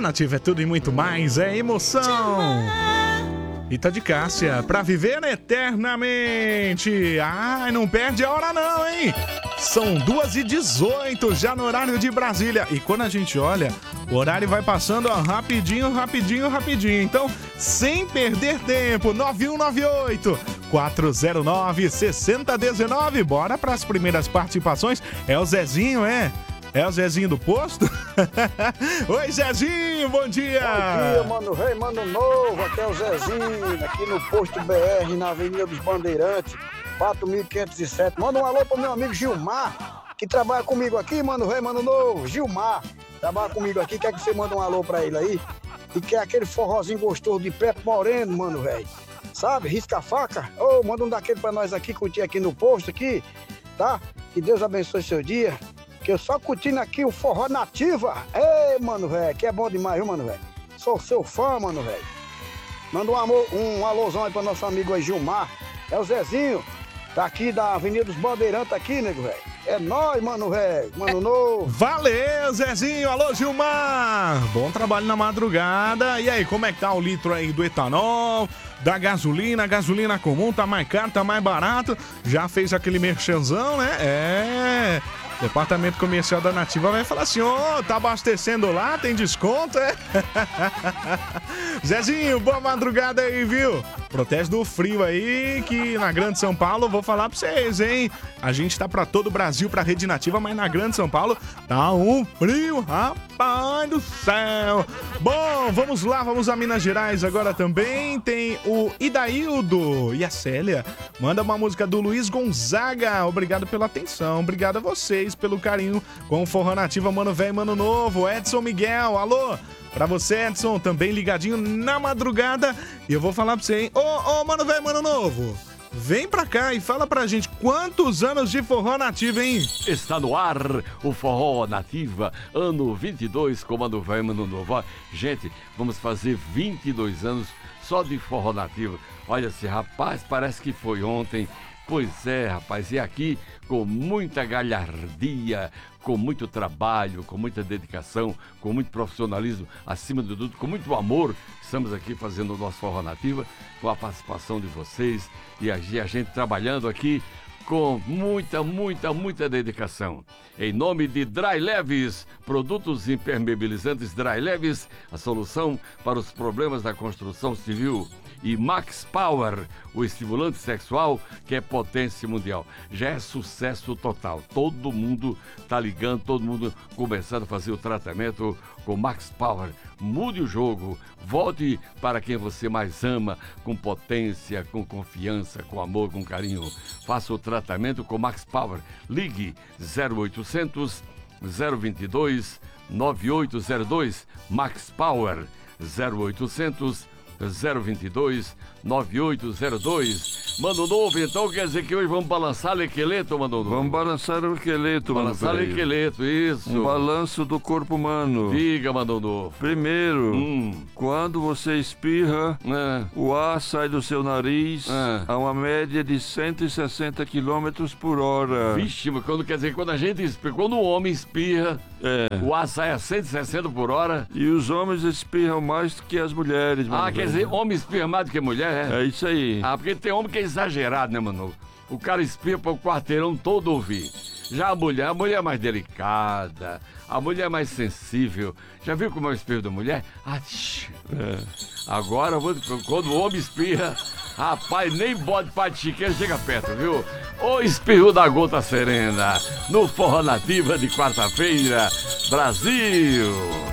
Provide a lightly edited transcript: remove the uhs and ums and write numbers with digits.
Nativa é tudo e muito mais, é emoção. Rita de Cássia, pra viver eternamente. Ai, não perde a hora não, hein? São 2h18 já no horário de Brasília. E quando a gente olha, o horário vai passando ó, rapidinho. Então, sem perder tempo, 9198-409-6019. Bora pras primeiras participações. É o Zezinho, é? É o Zezinho do posto? Oi, Zezinho, bom dia! Bom dia, mano rei, mano novo, aqui é o Zezinho, aqui no posto BR, na Avenida dos Bandeirantes, 4507. Manda um alô pro meu amigo Gilmar, que trabalha comigo aqui, mano rei, mano novo. Gilmar, trabalha comigo aqui, quer que você manda um alô pra ele aí? E quer aquele forrozinho gostoso de Pepe Moreno, mano velho. Sabe, risca a faca? Ô, manda um daquele pra nós aqui, curtir aqui no posto aqui, tá? Que Deus abençoe seu dia. Que eu só curtindo aqui o forró nativa. Ei, mano, velho, que é bom demais, viu, mano, velho? Sou seu fã, mano, velho. Manda um alôzão aí pra nosso amigo aí, Gilmar. É o Zezinho, tá aqui da Avenida dos Bandeirantes aqui, nego, velho. É nóis, mano, velho. Mano novo. Valeu, Zezinho. Alô, Gilmar. Bom trabalho na madrugada. E aí, como é que tá o litro aí do etanol, da gasolina? A gasolina comum tá mais caro, tá mais barato. Já fez aquele merchanzão, né? É... Departamento Comercial da Nativa vai falar assim, tá abastecendo lá, tem desconto, é? Zezinho, boa madrugada aí, viu? Protege do frio aí, que na Grande São Paulo, vou falar pra vocês, hein? A gente tá pra todo o Brasil, pra Rede Nativa, mas na Grande São Paulo tá um frio, rapaz do céu. Bom, vamos lá, vamos a Minas Gerais agora também. Tem o Idaildo e a Célia. Manda uma música do Luiz Gonzaga. Obrigado pela atenção, obrigado a vocês pelo carinho com o Forró Nativa, mano velho, mano novo. Edson Miguel, alô? Pra você, Edson, também ligadinho na madrugada. E eu vou falar pra você, hein? Ô, mano velho, mano novo, vem pra cá e fala pra gente quantos anos de Forró Nativa, hein? Está no ar o Forró Nativa, ano 22, com Mano Velho, Mano Novo. Ó, gente, vamos fazer 22 anos só de Forró Nativa. Olha esse rapaz, parece que foi ontem. Pois é, rapaz, e aqui com muita galhardia, com muito trabalho, com muita dedicação, com muito profissionalismo, acima de tudo, com muito amor, estamos aqui fazendo o nosso Forró Nativa, com a participação de vocês e a gente trabalhando aqui com muita dedicação. Em nome de Dry Leves, produtos impermeabilizantes Dry Leves, a solução para os problemas da construção civil. E Max Power, o estimulante sexual que é potência mundial. Já é sucesso total. Todo mundo tá ligando, todo mundo começando a fazer o tratamento com Max Power. Mude o jogo, volte para quem você mais ama, com potência, com confiança, com amor, com carinho. Faça o tratamento com Max Power. Ligue 0800 022 9802. Max Power 0800 022 9802. Mano novo, então quer dizer que hoje vamos balançar o esqueleto, mano novo? Vamos balançar o esqueleto, mano. Balançar o esqueleto, isso. Um balanço do corpo humano. Diga, mano novo. Primeiro, quando você espirra, o ar sai do seu nariz a uma média de 160 km por hora. Vixe, mas quando a gente espirra, quando o homem espirra, o ar sai a 160 por hora. E os homens espirram mais do que as mulheres, mano. Quer dizer, homem espirra mais do que mulher, é? É isso aí. Porque tem homem que é exagerado, né, mano? O cara espirra para o quarteirão todo ouvir. Já a mulher é mais delicada, a mulher é mais sensível. Já viu como é o espirro da mulher? Agora, quando o homem espirra, rapaz, nem bode pai de chiqueiro chega perto, viu? O espirro da gota serena, no Forró Nativa de quarta-feira, Brasil!